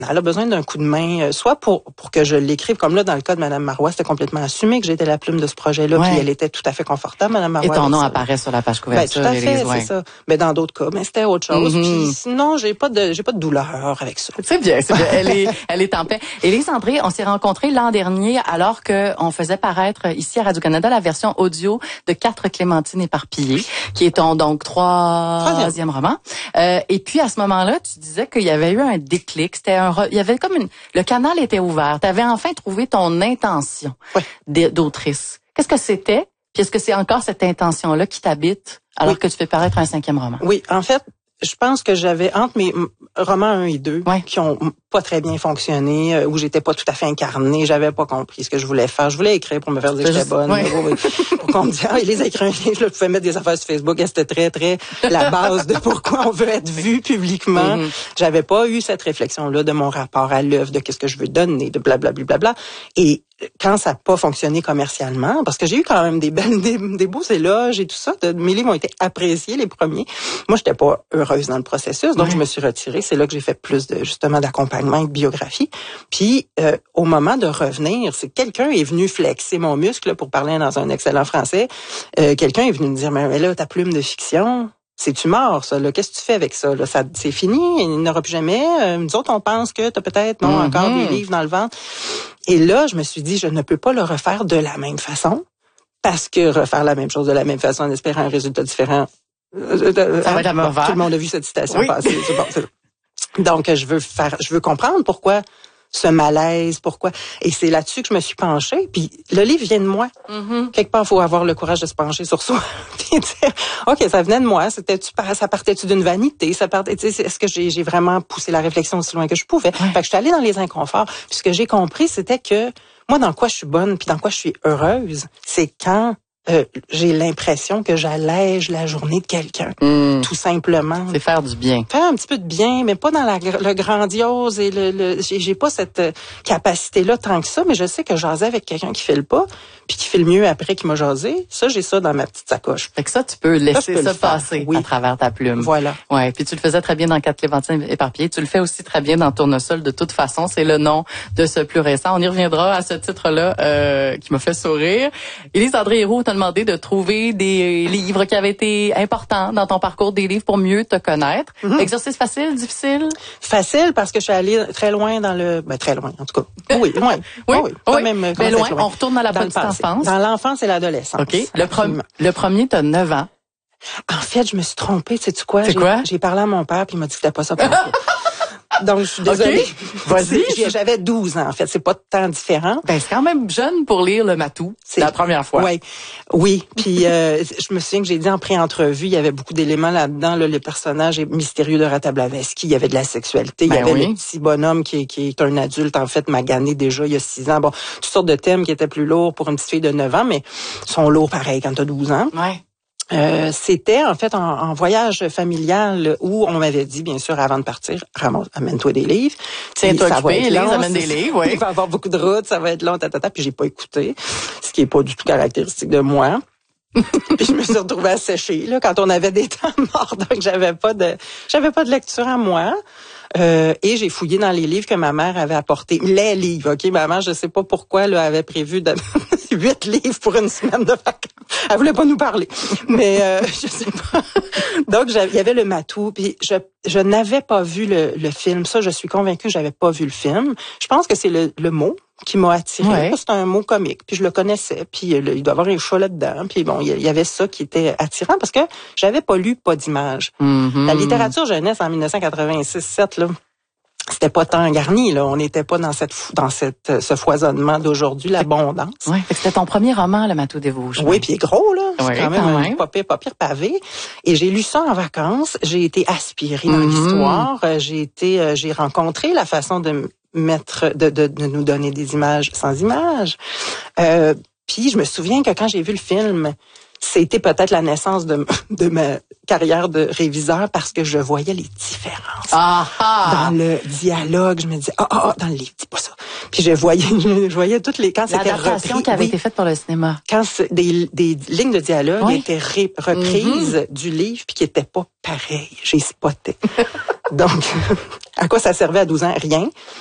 Elle a besoin d'un coup de main, soit pour que je l'écrive, comme là, dans le cas de Mme Marois, c'était complètement assumé que j'étais la plume de ce projet-là, puis elle était tout à fait confortable, Mme Marois. Et ton nom apparaît sur la page couverture. Tout à fait, c'est ça. Mais dans d'autres cas, c'était autre chose. Puis sinon, j'ai pas de douleur avec ça. C'est bien. Elle est en paix. Élise André, on s'est rencontrés l'an dernier alors que on faisait paraître ici à Radio-Canada la version audio de 4 Clémentines éparpillées, qui est ton, donc, troisième roman. Et puis, à ce moment-là, tu disais qu'il y avait eu un déclic. Il y avait comme le canal était ouvert. Tu avais enfin trouvé ton intention d'autrice. Qu'est-ce que c'était? Puis est-ce que c'est encore cette intention-là qui t'habite alors que tu fais paraître un 5e roman? Oui, en fait, je pense que j'avais entre mes romans 1 et 2 qui ont pas très bien fonctionné, où j'étais pas tout à fait incarnée, j'avais pas compris ce que je voulais faire. Je voulais écrire pour me faire dire que j'étais bonne, pour qu'on me dise Élise a écrit un livre, je pouvais mettre des affaires sur Facebook, et c'était très très la base de pourquoi on veut être vu publiquement. J'avais pas eu cette réflexion-là de mon rapport à l'œuvre, de qu'est-ce que je veux donner, de blablabla. Et quand ça n'a pas fonctionné commercialement, parce que j'ai eu quand même des beaux éloges et tout ça, mes livres ont été appréciés, les premiers. Moi, j'étais pas heureuse dans le processus, donc je me suis retirée. C'est là que j'ai fait plus justement d'accompagnement et de biographie. Puis, au moment de revenir, c'est quelqu'un est venu flexer mon muscle là, pour parler dans un excellent français. Quelqu'un est venu me dire, mais là, ta plume de fiction, c'est-tu mort, ça? Là? Qu'est-ce que tu fais avec ça? Là? C'est fini, il n'y en aura plus jamais. Nous autres, on pense que tu as peut-être encore des livres dans le ventre. Et là, je me suis dit, je ne peux pas le refaire de la même façon, parce que refaire la même chose de la même façon en espérant un résultat différent, ça va être mauvais. Tout le monde a vu cette citation passer. C'est bon. Donc, je veux comprendre pourquoi ce malaise, pourquoi. Et c'est là-dessus que je me suis penchée. Puis le livre vient de moi. Quelque part, il faut avoir le courage de se pencher sur soi. Puis dire, OK, ça venait de moi. Ça partait-tu d'une vanité? Ça partait, est-ce que j'ai vraiment poussé la réflexion aussi loin que je pouvais? Fait que je suis allée dans les inconforts. Puis ce que j'ai compris, c'était que moi, dans quoi je suis bonne, puis dans quoi je suis heureuse, c'est quand j'ai l'impression que j'allège la journée de quelqu'un, tout simplement. C'est faire du bien. Faire un petit peu de bien, mais pas dans le grandiose et j'ai pas cette capacité-là tant que ça, mais je sais que jaser avec quelqu'un qui fait le pas, puis qui fait le mieux après qu'il m'a jasé, ça, j'ai ça dans ma petite sacoche. Fait que ça, tu peux laisser ça passer à travers ta plume. Voilà. Ouais, puis tu le faisais très bien dans 4 Clémentines éparpillées. Tu le fais aussi très bien dans Tournesol. De toute façon, c'est le nom de ce plus récent. On y reviendra à ce titre-là qui m'a fait sourire. Élise André Héroux t'a demandé de trouver des livres qui avaient été importants dans ton parcours, des livres pour mieux te connaître. Exercice facile, difficile? Facile parce que je suis allée très loin dans très loin, en tout cas. Oui, loin. oui. Même, mais loin, on retourne dans la petite enfance. Dans l'enfance et l'adolescence. OK. Le premier, t'as 9 ans. En fait, je me suis trompée. Sais-tu quoi? C'est quoi? J'ai parlé à mon père puis il m'a dit que c'était pas ça pour moi. Donc, je suis désolée. Vas-y. J'avais 12 ans, en fait. C'est pas tant différent. Ben, c'est quand même jeune pour lire le matou. C'est la première fois. Oui. Puis, je me souviens que j'ai dit en pré-entrevue, il y avait beaucoup d'éléments là-dedans, là, les personnages mystérieux de Rata Blavatsky. Il y avait de la sexualité. Il y avait le petit bonhomme qui est un adulte, en fait, magané déjà il y a 6 ans. Bon, toutes sortes de thèmes qui étaient plus lourds pour une petite fille de 9 ans, mais sont lourds pareil quand t'as 12 ans. Ouais. C'était en fait en voyage familial où on m'avait dit, bien sûr, avant de partir, amène-toi des livres. Tiens-toi occupé, Élise, amène des livres, oui. Il va y avoir beaucoup de routes, ça va être long, puis j'ai pas écouté, ce qui est pas du tout caractéristique de moi. Puis je me suis retrouvée à sécher là quand on avait des temps morts, donc j'avais pas de lecture à moi. Et j'ai fouillé dans les livres que ma mère avait apportés. Les livres, OK? Maman, je sais pas pourquoi, elle avait prévu 8 livres pour une semaine de vacances. Elle voulait pas nous parler. Mais, je sais pas. Donc, il y avait le matou. Puis, je n'avais pas vu le film. Ça, je suis convaincue que j'avais pas vu le film. Je pense que c'est le mot qui m'a attirée. C'est un mot comique. Puis, je le connaissais. Puis, il doit y avoir un chat là-dedans. Puis, bon, il y avait ça qui était attirant parce que j'avais pas lu Pas d'image. La littérature jeunesse en 1986-7, là, c'était pas tant garni, là. On n'était pas dans ce foisonnement d'aujourd'hui, l'abondance. Oui, c'était ton premier roman, Le Matou des Vosges. Oui, puis il est gros, là. Oui, c'est quand même pas pire pavé. Et j'ai lu ça en vacances. J'ai été aspirée dans l'histoire. J'ai rencontré la façon de nous donner des images sans images. Puis je me souviens que quand j'ai vu le film, c'était peut-être la naissance de ma carrière de réviseur parce que je voyais les différences. Dans le dialogue, je me disais, dans le livre, dis pas ça. Puis je voyais toutes les quand c'était repris, qui avait été faite pour le cinéma. Quand des lignes de dialogue étaient reprises du livre puis qui étaient pas pareilles, j'ai spoté. Donc à quoi ça servait à 12 ans? Rien.